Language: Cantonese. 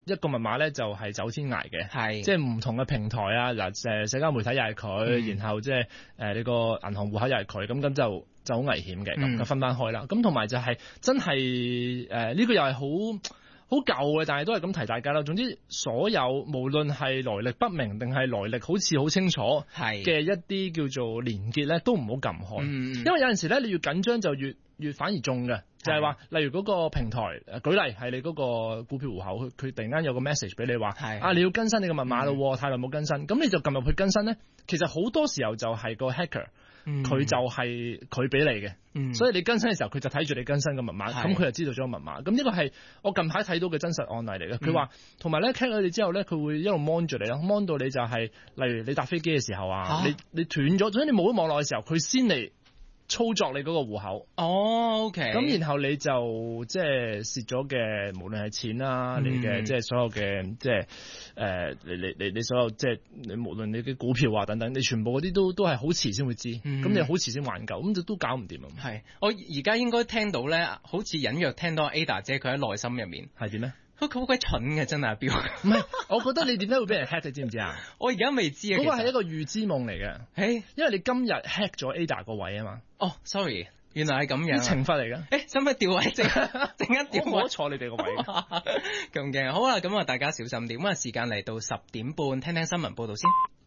一個密碼咧就係走天涯嘅， 係即係唔同嘅平台啊，嗱社交媒體又係佢，然後即係你個銀行戶口又係佢，咁就好危險嘅，咁就分翻開啦。咁同埋就係真係呢個又係好舊嘅，但係都係咁提大家啦。總之所有無論係來歷不明定係來歷好似好清楚嘅一啲叫做連結咧，都唔好撳開，因為有陣時咧你越緊張就越反而中嘅。就係話，例如嗰個平台，舉例係你嗰個股票戶口，佢突然間有個 message 俾你話，你要更新你個密碼咯，太耐冇更新，咁你就撳入去更新咧。其實好多時候就係個 hacker，佢就係佢俾你嘅，所以你更新嘅時候，佢就睇住你更新嘅密碼，咁佢就知道咗個密碼。咁呢個係我近排睇到嘅真實案例嚟嘅。佢話同埋咧 hack 咗你之後咧，佢會一路 mon 住你咯，mon 到你就係，例如你搭飛機嘅時候啊，你斷咗，總之你冇咗網絡嘅時候，佢先嚟操作你嗰個戶口。 OK。 咁然後你就即係蝕咗嘅，無論係錢啦，你嘅即係所有嘅即係你所有即係你無論你嘅股票啊等等，你全部嗰啲都係好遲先會知，咁你好遲先還夠，咁就都搞唔掂啊。 係，我而家應該聽到咧，好似隱約聽到 Ada 姐佢喺內心入面係點咧？ 佢好鬼蠢嘅，真係阿彪。 唔係，我覺得你點解會俾人 hack 你知唔知啊？ 我而家未知啊。 嗰個係一個預知夢嚟嘅。因為你今日 hack 咗 Ada 個位啊嘛。 哦，sorry，原來係咁樣。 啲懲罰嚟㗎。 使唔使調位？陣間調位。 我坐你哋個位。 咁勁，好啦，咁啊大家小心啲。咁啊時間嚟到10點半，聽聽新聞報導先。